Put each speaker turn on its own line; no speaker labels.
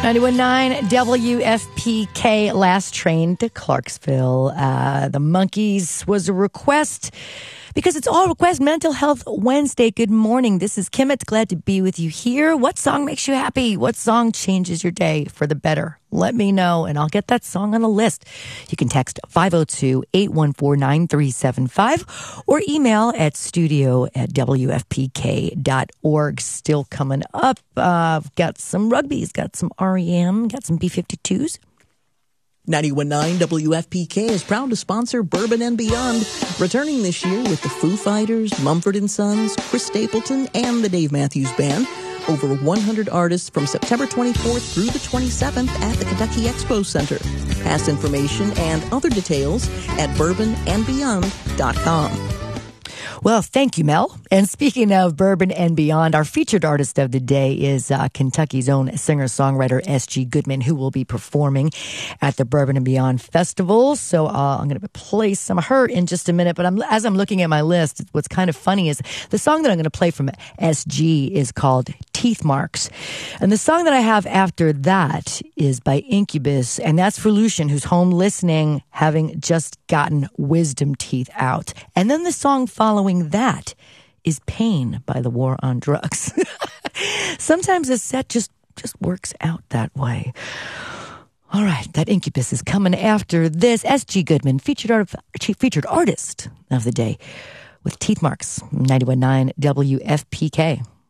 91.9 WFPK, last train to Clarksville. The Monkees was a request because it's All Request Mental Health Wednesday. Good morning. This is Kim. It's glad to be with you here. What song makes you happy? What song changes your day for the better? Let me know, and I'll get that song on a list. You can text 502-814-9375 or email at studio@wfpk.org. Still coming up. I've got some rugby's, got some REM, got some B-52s.
91.9 WFPK is proud to sponsor Bourbon and Beyond, returning this year with the Foo Fighters, Mumford & Sons, Chris Stapleton, and the Dave Matthews Band. Over 100 artists from September 24th through the 27th at the Kentucky Expo Center. Past information and other details at bourbonandbeyond.com.
Well, thank you, Mel. And speaking of Bourbon and Beyond, our featured artist of the day is Kentucky's own singer-songwriter S.G. Goodman, who will be performing at the Bourbon and Beyond Festival. So I'm going to play some of her in just a minute. But as I'm looking at my list, what's kind of funny is the song that I'm going to play from S.G. is called Teeth Marks. And the song that I have after that is by Incubus, and that's for Lucian, who's home listening, having just gotten wisdom teeth out. And then the song following that is Pain by the War on Drugs. Sometimes a set just works out that way. All right, that Incubus is coming after this. S.G. Goodman, featured artist of the day with Teeth Marks, 91.9 WFPK.